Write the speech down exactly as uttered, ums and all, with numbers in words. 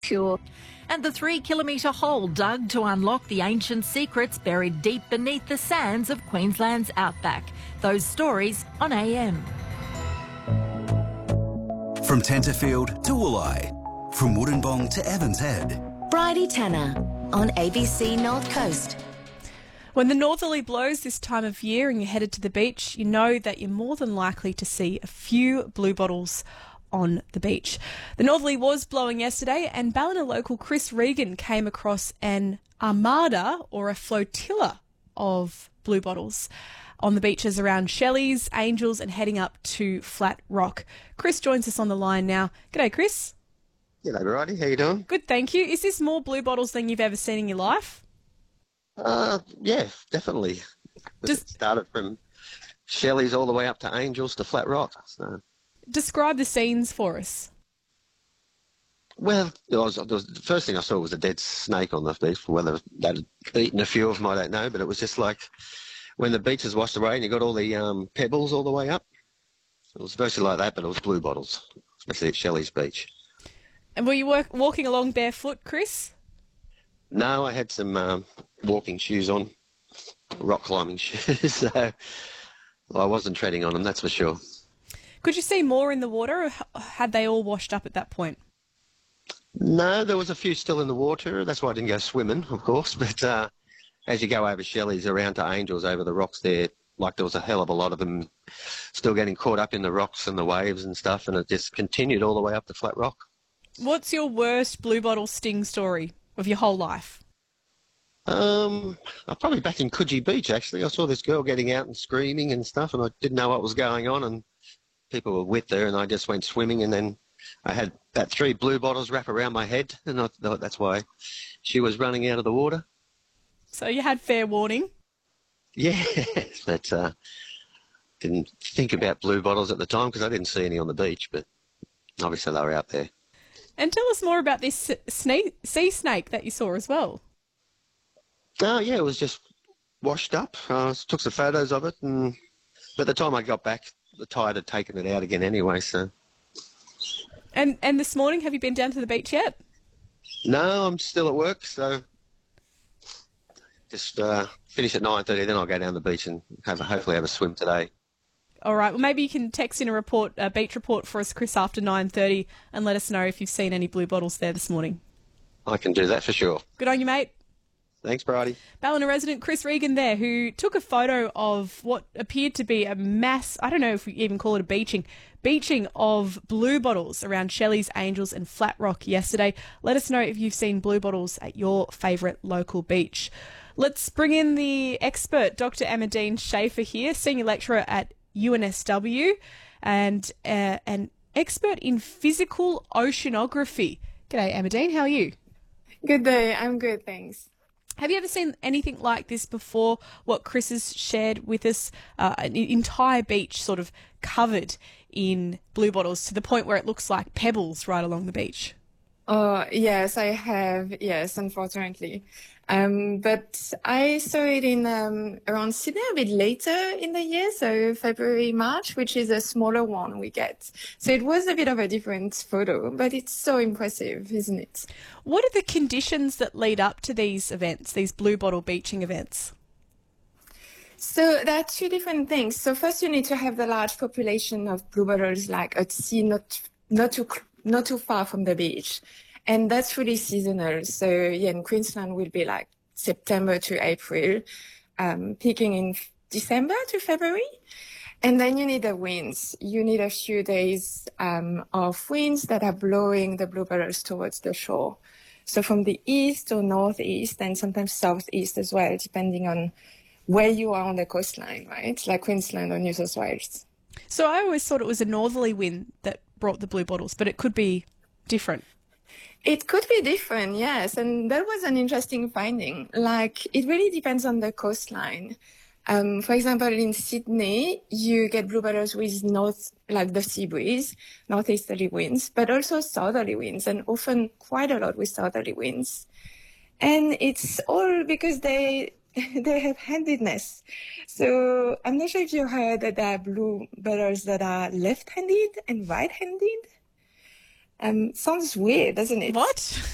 Sure. And the three-kilometre hole dug to unlock the ancient secrets buried deep beneath the sands of Queensland's outback. Those stories on A M. From Tenterfield to Wooleye, from Wollongong to Evans Head. Bridie Tanner on A B C North Coast. When the northerly blows this time of year and you're headed to the beach, you know that you're more than likely to see a few blue bottles on the beach. The northerly was blowing yesterday, and Ballina local Chris Regan came across an armada or a flotilla of blue bottles on the beaches around Shelley's, Angels, and heading up to Flat Rock. Chris joins us on the line now. G'day, Chris. G'day, Bridie. How you doing? Good, thank you. Is this more blue bottles than you've ever seen in your life? Uh, yeah, definitely. Just it started from Shelley's all the way up to Angels to Flat Rock. So. Describe the scenes for us. Well, there was, there was, the first thing I saw was a dead snake on the beach. Whether that had eaten a few of them, I don't know, but it was just like when the beach is washed away and you got all the um, pebbles all the way up. It was virtually like that, but it was blue bottles, especially at Shelley's Beach. And were you work, walking along barefoot, Chris? No, I had some um, walking shoes on, rock climbing shoes, so I wasn't treading on them, that's for sure. Could you see more in the water, or had they all washed up at that point? No, there was a few still in the water. That's why I didn't go swimming, of course. But uh, as you go over Shelley's around to Angels over the rocks there, like there was a hell of a lot of them still getting caught up in the rocks and the waves and stuff, and it just continued all the way up to Flat Rock. What's your worst blue bottle sting story of your whole life? Um, I'm probably back in Coogee Beach, actually. I saw this girl getting out and screaming and stuff, and I didn't know what was going on, and people were with her, and I just went swimming, and then I had about three blue bottles wrap around my head, and I thought that's why she was running out of the water. So you had fair warning? Yeah, but uh, didn't think about blue bottles at the time because I didn't see any on the beach, but obviously they were out there. And tell us more about this snake, sea snake that you saw as well. Oh, yeah, it was just washed up. I uh, took some photos of it, and by the time I got back, the tide had taken it out again anyway, so... And and this morning, have you been down to the beach yet? No, I'm still at work, so just uh, finish at nine thirty, then I'll go down the beach and have a, hopefully have a swim today. All right, well, maybe you can text in a report, a beach report for us, Chris, after nine thirty, and let us know if you've seen any blue bottles there this morning. I can do that for sure. Good on you, mate. Thanks, Bridie. Ballina resident Chris Regan there, who took a photo of what appeared to be a mass, I don't know if we even call it a beaching, beaching of blue bottles around Shelley's, Angels and Flat Rock yesterday. Let us know if you've seen blue bottles at your favourite local beach. Let's bring in the expert, Doctor Emma-Dean Schaefer here, Senior Lecturer at U N S W and uh, an expert in physical oceanography. G'day, Emma-Dean, how are you? Good day, I'm good, thanks. Have you ever seen anything like this before, what Chris has shared with us, uh, an entire beach sort of covered in blue bottles to the point where it looks like pebbles right along the beach? Oh, yes, I have, yes, unfortunately. Um, but I saw it in um, around Sydney a bit later in the year, so February, March, which is a smaller one we get. So it was a bit of a different photo, but it's so impressive, isn't it? What are the conditions that lead up to these events, these blue bottle beaching events? So there are two different things. So first you need to have the large population of blue bottles like at sea, not, not too, not too far from the beach. And that's really seasonal. So yeah, in Queensland will be like September to April, um, peaking in December to February. And then you need the winds. You need a few days um, of winds that are blowing the blue bottles towards the shore. So from the east or northeast and sometimes southeast as well, depending on where you are on the coastline, right? Like Queensland or New South Wales. So I always thought it was a northerly wind that brought the blue bottles, but it could be different. It could be different, yes. And that was an interesting finding. Like, it really depends on the coastline. Um, for example, in Sydney, you get blue bottles with north, like the sea breeze, northeasterly winds, but also southerly winds, and often quite a lot with southerly winds. And it's all because they they have handedness. So I'm not sure if you heard that there are blue bottles that are left-handed and right-handed. Um, sounds weird, doesn't it? What?